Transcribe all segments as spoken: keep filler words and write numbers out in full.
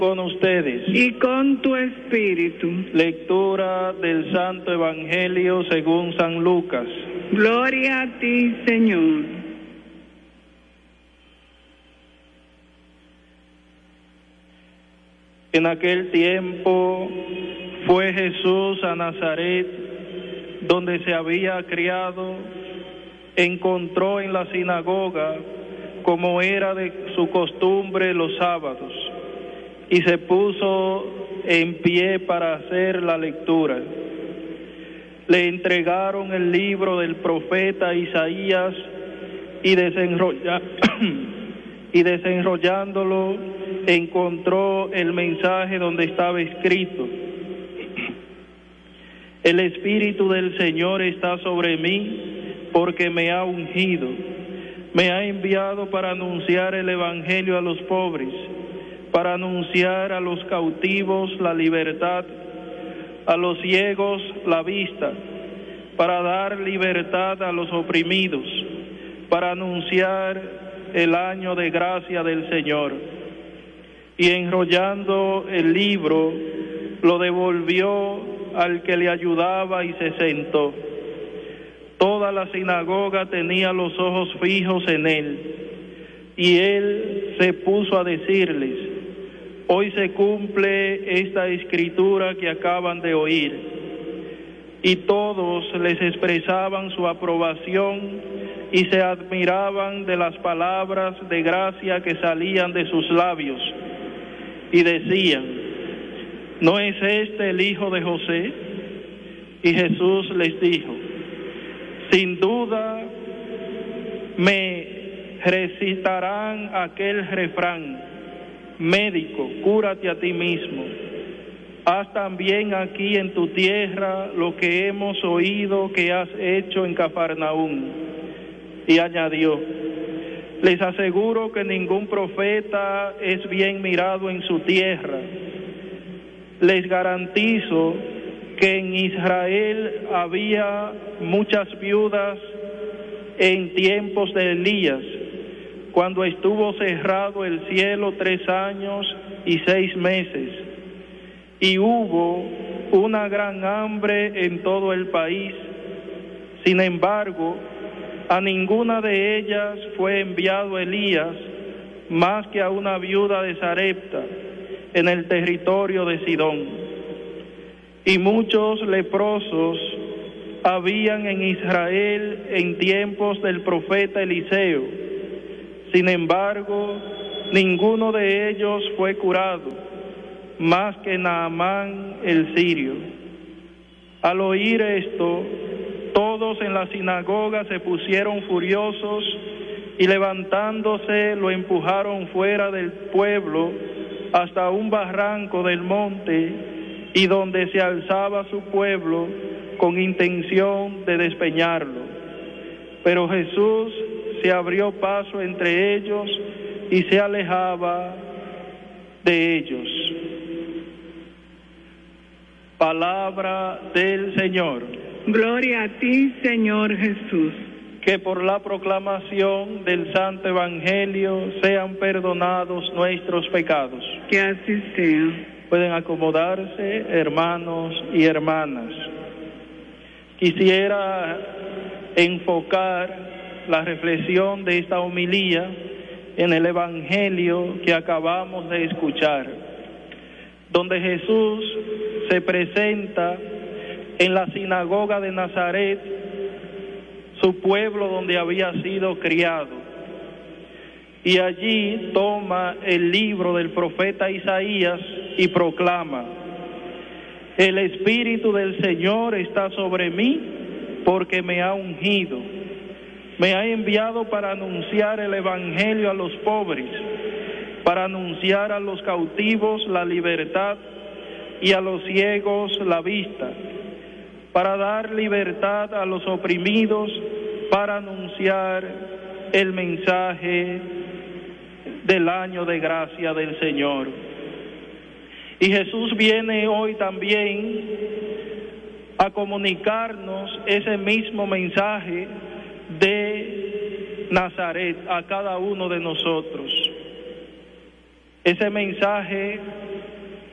Con ustedes. Y con tu espíritu. Lectura del Santo Evangelio según San Lucas. Gloria a ti, Señor. En aquel tiempo fue Jesús a Nazaret, donde se había criado. Encontró en la sinagoga, como era de su costumbre, los sábados, y se puso en pie para hacer la lectura. Le entregaron el libro del profeta Isaías y, desenrolla, y desenrollándolo encontró el mensaje donde estaba escrito: el Espíritu del Señor está sobre mí, porque me ha ungido, me ha enviado para anunciar el Evangelio a los pobres, para anunciar a los cautivos la libertad, a los ciegos la vista, para dar libertad a los oprimidos, para anunciar el año de gracia del Señor. Y enrollando el libro, lo devolvió al que le ayudaba y se sentó. Toda la sinagoga tenía los ojos fijos en él, y él se puso a decirles: hoy se cumple esta escritura que acaban de oír. Y todos les expresaban su aprobación y se admiraban de las palabras de gracia que salían de sus labios. Y decían: ¿no es este el hijo de José? Y Jesús les dijo: sin duda me recitarán aquel refrán: médico, cúrate a ti mismo. Haz también aquí en tu tierra lo que hemos oído que has hecho en Cafarnaúm. Y añadió: les aseguro que ningún profeta es bien mirado en su tierra. Les garantizo que en Israel había muchas viudas en tiempos de Elías, cuando estuvo cerrado el cielo tres años y seis meses, y hubo una gran hambre en todo el país. Sin embargo, a ninguna de ellas fue enviado Elías, más que a una viuda de Sarepta, en el territorio de Sidón. Y muchos leprosos habían en Israel en tiempos del profeta Eliseo. Sin embargo, ninguno de ellos fue curado, más que Naamán el sirio. Al oír esto, todos en la sinagoga se pusieron furiosos y levantándose lo empujaron fuera del pueblo hasta un barranco del monte, y donde se alzaba su pueblo, con intención de despeñarlo. Pero Jesús se abrió paso entre ellos y se alejaba de ellos. Palabra del Señor. Gloria a ti, Señor Jesús. Que por la proclamación del Santo Evangelio sean perdonados nuestros pecados. Que así sea. Pueden acomodarse, hermanos y hermanas. Quisiera enfocar la reflexión de esta homilía en el Evangelio que acabamos de escuchar, donde Jesús se presenta en la sinagoga de Nazaret, su pueblo donde había sido criado. Y allí toma el libro del profeta Isaías y proclama: el Espíritu del Señor está sobre mí, porque me ha ungido, me ha enviado para anunciar el Evangelio a los pobres, para anunciar a los cautivos la libertad y a los ciegos la vista, para dar libertad a los oprimidos, para anunciar el mensaje del año de gracia del Señor. Y Jesús viene hoy también a comunicarnos ese mismo mensaje de Nazaret a cada uno de nosotros. Ese mensaje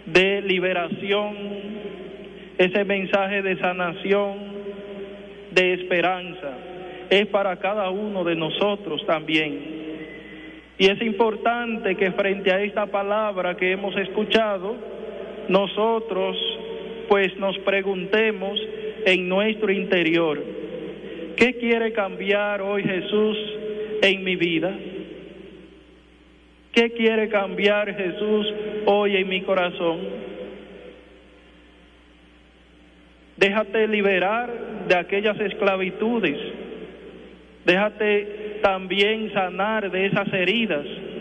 de liberación, ese mensaje de sanación, de esperanza, es para cada uno de nosotros también. Y es importante que frente a esta palabra que hemos escuchado, nosotros pues nos preguntemos en nuestro interior, ¿qué quiere cambiar hoy Jesús en mi vida? ¿Qué quiere cambiar Jesús hoy en mi corazón? Déjate liberar de aquellas esclavitudes. Déjate también sanar de esas heridas.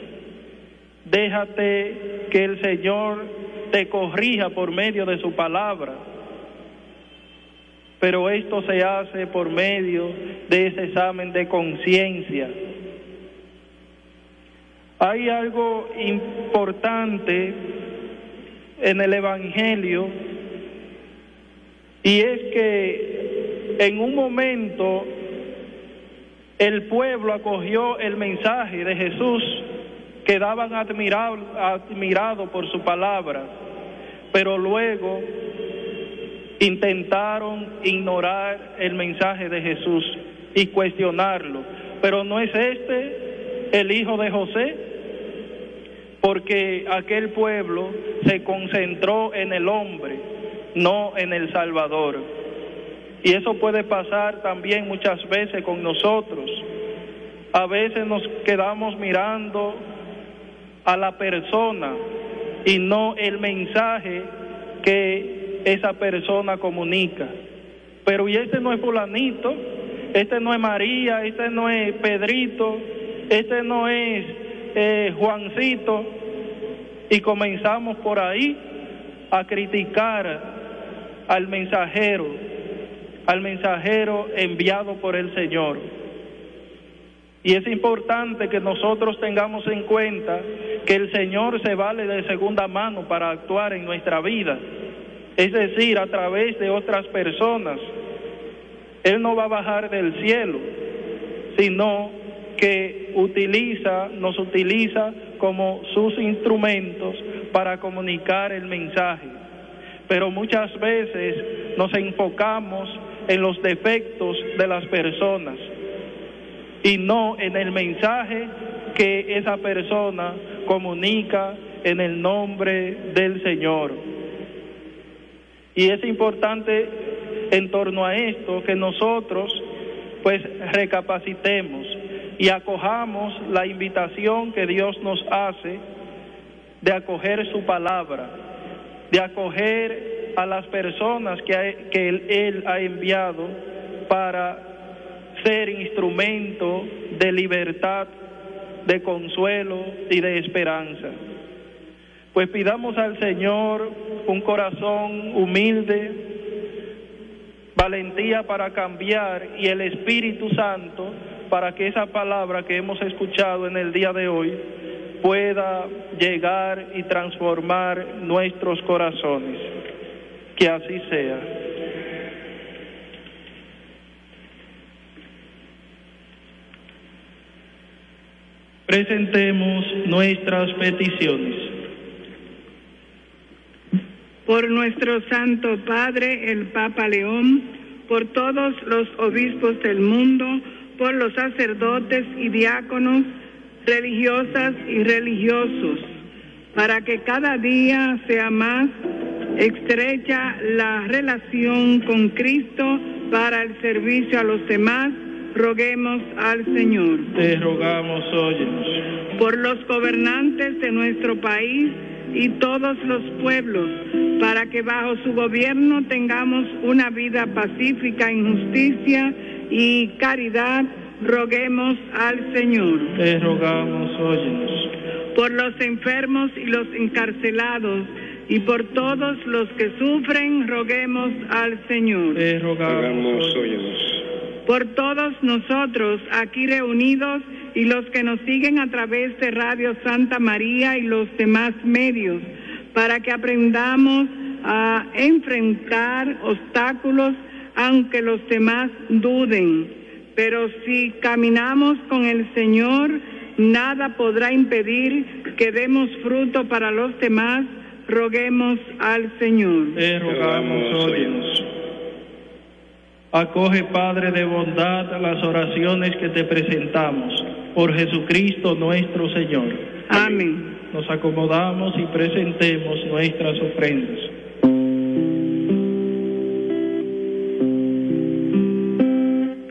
Déjate que el Señor te corrija por medio de su palabra. Pero esto se hace por medio de ese examen de conciencia. Hay algo importante en el Evangelio, y es que en un momento el pueblo acogió el mensaje de Jesús, quedaban admirados admirado por su palabra, pero luego intentaron ignorar el mensaje de Jesús y cuestionarlo. Pero ¿no es este el hijo de José? Porque aquel pueblo se concentró en el hombre, no en el Salvador. Y eso puede pasar también muchas veces con nosotros. A veces nos quedamos mirando a la persona y no el mensaje que esa persona comunica. Pero y este no es fulanito, este no es María, este no es Pedrito, este no es eh, Juancito, y comenzamos por ahí a criticar al mensajero, al mensajero enviado por el Señor. Y es importante que nosotros tengamos en cuenta que el Señor se vale de segunda mano para actuar en nuestra vida, es decir, a través de otras personas. Él no va a bajar del cielo, sino que utiliza, nos utiliza como sus instrumentos para comunicar el mensaje. Pero muchas veces nos enfocamos en los defectos de las personas y no en el mensaje que esa persona comunica en el nombre del Señor. Y es importante en torno a esto que nosotros pues recapacitemos y acojamos la invitación que Dios nos hace de acoger su palabra, de acoger a las personas que, ha, que él, él ha enviado para ser instrumento de libertad, de consuelo y de esperanza. Pues pidamos al Señor un corazón humilde, valentía para cambiar y el Espíritu Santo para que esa palabra que hemos escuchado en el día de hoy pueda llegar y transformar nuestros corazones. Que así sea. Presentemos nuestras peticiones. Por nuestro Santo Padre, el Papa León, por todos los obispos del mundo, por los sacerdotes y diáconos, religiosas y religiosos, para que cada día sea más estrecha la relación con Cristo para el servicio a los demás, roguemos al Señor. Te rogamos, óyenos. Por los gobernantes de nuestro país y todos los pueblos, para que bajo su gobierno tengamos una vida pacífica en justicia y caridad, roguemos al Señor. Te rogamos, óyenos. Por los enfermos y los encarcelados, y por todos los que sufren, roguemos al Señor. Te rogamos, óyenos. Por todos nosotros aquí reunidos y los que nos siguen a través de Radio Santa María y los demás medios, para que aprendamos a enfrentar obstáculos aunque los demás duden. Pero si caminamos con el Señor, nada podrá impedir que demos fruto para los demás, roguemos al Señor. Te rogamos, óyenos. Acoge, Padre de bondad, las oraciones que te presentamos. Por Jesucristo nuestro Señor. Amén. Nos acomodamos y presentemos nuestras ofrendas.